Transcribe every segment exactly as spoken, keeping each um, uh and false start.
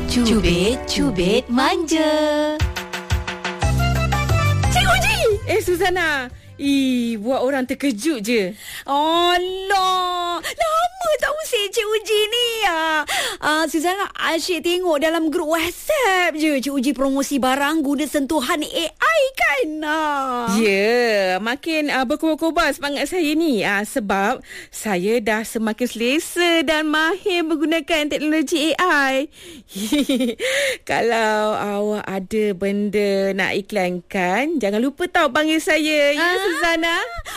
Cubit, cubit, manja. Cik Uji! Eh, Suzana. Ih, buat orang terkejut je. Alah, lama tak usik Cik Uji ni. Ah, uh, Suzana asyik tengok dalam grup WhatsApp je Cik Uji promosi barang guna sentuhan A I kan. Ah. Ya, yeah, makin uh, berkobar-kobar semangat saya ni. Uh, sebab saya dah semakin selesa dan mahir menggunakan teknologi A I. Kalau awak ada benda nak iklankan, jangan lupa tau panggil saya. Ya, Ah. Suzana.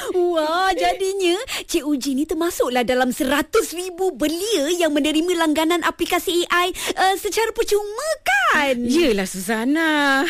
Wah, jadinya Cik Uji ni termasuklah dalam seratus ribu belia yang menerima langganan aplikasi A I uh, secara percuma kan? Yelah Suzana.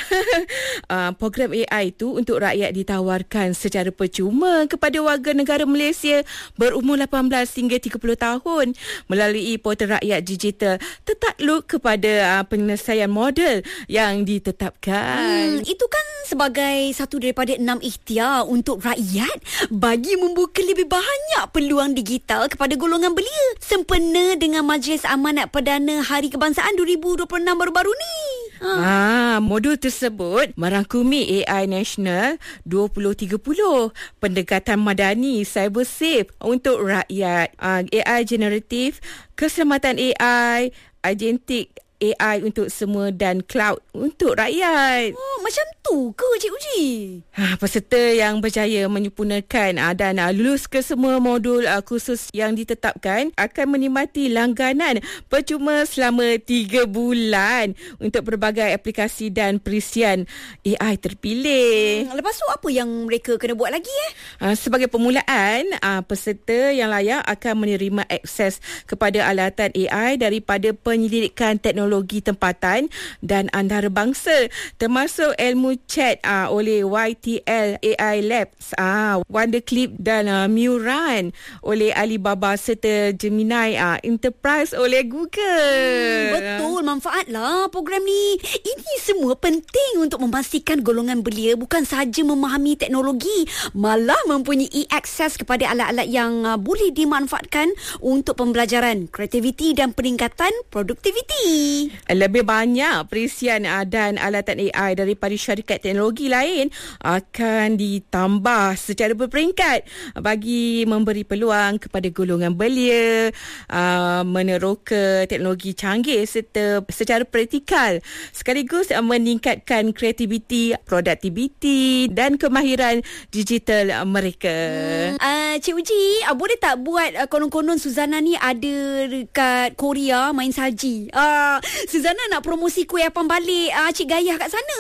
uh, program A I tu untuk rakyat ditawarkan secara percuma kepada warga negara Malaysia berumur lapan belas hingga tiga puluh tahun melalui portal rakyat digital tertakluk kepada uh, penyelesaian model yang ditetapkan. Hmm, itu kan sebagai satu daripada enam ikhtiar untuk rakyat bagi membuka lebih banyak peluang digital kepada golongan belia sempena dengan Majlis Amanat Perdana Hari Kebangsaan dua ribu dua puluh enam baru-baru ni. Ha. Ah, modul tersebut merangkumi A I National dua ribu tiga puluh, pendekatan madani cyber safe untuk rakyat, ah, A I generatif, keselamatan A I, agentik A I untuk semua dan cloud untuk rakyat. Oh, macam tu ke Cik Uji? Ha, peserta yang berjaya menyempurnakan aa, dan aa, lulus ke semua modul aa, khusus yang ditetapkan akan menikmati langganan percuma selama tiga bulan untuk pelbagai aplikasi dan perisian A I terpilih. Hmm, lepas tu apa yang mereka kena buat lagi eh? Ha, sebagai permulaan, aa, peserta yang layak akan menerima akses kepada alatan A I daripada penyelidikan teknologi tempatan dan antarabangsa termasuk ilmu chat aa, oleh Y T L A I Labs, aa, Wonderclip dan aa, Muran oleh Alibaba serta Gemini aa, Enterprise oleh Google. Hmm, betul, manfaatlah program ni. Ini semua penting untuk memastikan golongan belia bukan sahaja memahami teknologi, malah mempunyai akses kepada alat-alat yang uh, boleh dimanfaatkan untuk pembelajaran, kreativiti dan peningkatan produktiviti. Lebih banyak perisian aa, dan alatan A I daripada syarikat teknologi lain akan ditambah secara berperingkat bagi memberi peluang kepada golongan belia aa, meneroka teknologi canggih serta secara praktikal sekaligus aa, meningkatkan kreativiti, produktiviti dan kemahiran digital aa, mereka. Hmm, uh, Cik Uji, uh, boleh tak buat uh, konon-konon Suzana ni ada dekat Korea main salji? Uh, Suzana nak promosi kuih apam balik uh, Cik Gayah kat sana.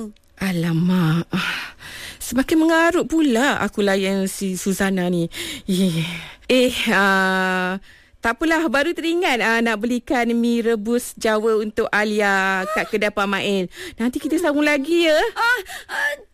Alamak, semakin mengarut pula aku layan si Suzana ni. Eh, uh, tak apalah, baru teringat uh, nak belikan mi rebus Jawa untuk Alia kat kedai Pak Mail. Nanti kita sambung lagi ya. Ah, uh,